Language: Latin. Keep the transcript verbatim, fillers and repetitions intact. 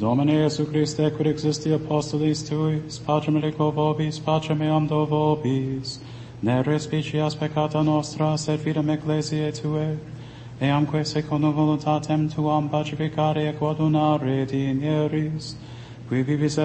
Domine Iesu Christe, quid existi apostolis tuis, pacem reliquo vobis, pacem eam do vobis, ne respicias peccata nostra, sed fidem ecclesiae Tuae, eamque secundum voluntatem Tuam pacificare et coadunare digneris, qui vivis